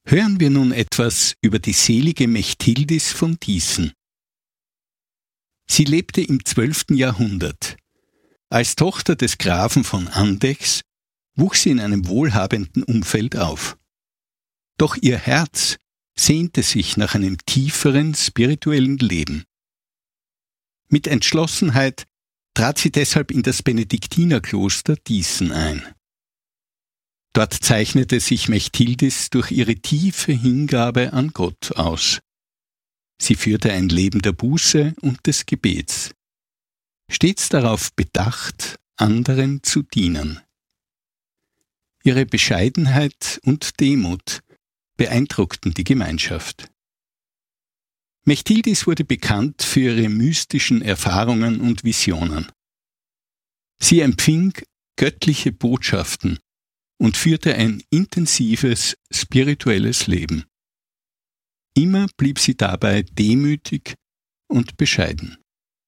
Hören wir nun etwas über die selige Mechthildis von Dießen. Sie lebte im 12. Jahrhundert. Als Tochter des Grafen von Andechs wuchs sie in einem wohlhabenden Umfeld auf. Doch ihr Herz sehnte sich nach einem tieferen spirituellen Leben. Mit Entschlossenheit trat sie deshalb in das Benediktinerkloster Dießen ein. Dort zeichnete sich Mechthildis durch ihre tiefe Hingabe an Gott aus. Sie führte ein Leben der Buße und des Gebets, stets darauf bedacht, anderen zu dienen. Ihre Bescheidenheit und Demut beeindruckten die Gemeinschaft. Mechthildis wurde bekannt für ihre mystischen Erfahrungen und Visionen. Sie empfing göttliche Botschaften und führte ein intensives spirituelles Leben. Immer blieb sie dabei demütig und bescheiden.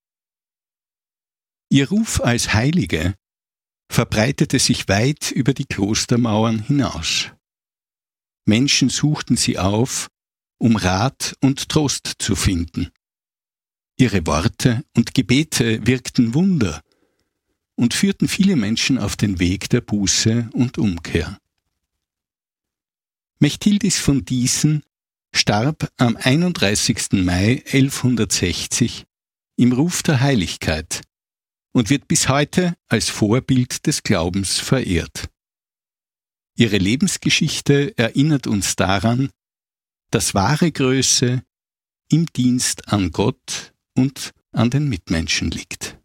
Ihr Ruf als Heilige verbreitete sich weit über die Klostermauern hinaus. Menschen suchten sie auf, um Rat und Trost zu finden. Ihre Worte und Gebete wirkten Wunder und führten viele Menschen auf den Weg der Buße und Umkehr. Mechthildis von Dießen starb am 31. Mai 1160 im Ruf der Heiligkeit und wird bis heute als Vorbild des Glaubens verehrt. Ihre Lebensgeschichte erinnert uns daran, dass wahre Größe im Dienst an Gott und an den Mitmenschen liegt.